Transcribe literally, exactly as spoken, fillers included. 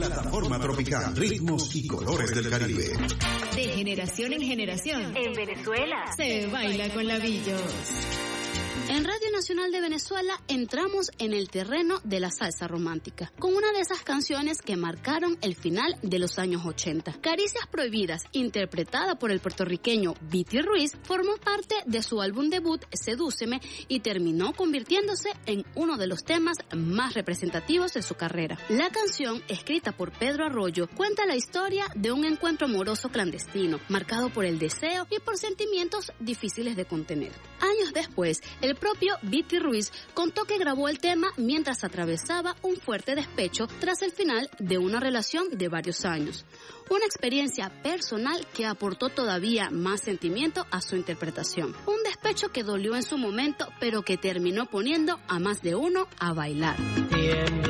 Plataforma tropical, ritmos y colores del Caribe. De generación en generación, en Venezuela se baila con labillos. En Radio Nacional de Venezuela entramos en el terreno de la salsa romántica, con una de esas canciones que marcaron el final de los años ochenta. Caricias Prohibidas, interpretada por el puertorriqueño Viti Ruiz, formó parte de su álbum debut Sedúceme y terminó convirtiéndose en uno de los temas más representativos de su carrera. La canción, escrita por Pedro Arroyo, cuenta la historia de un encuentro amoroso clandestino, marcado por el deseo y por sentimientos difíciles de contener. Años después, el propio Viti Ruiz contó que grabó el tema mientras atravesaba un fuerte despecho tras el final de una relación de varios años. Una experiencia personal que aportó todavía más sentimiento a su interpretación. Un despecho que dolió en su momento, pero que terminó poniendo a más de uno a bailar. Tiembla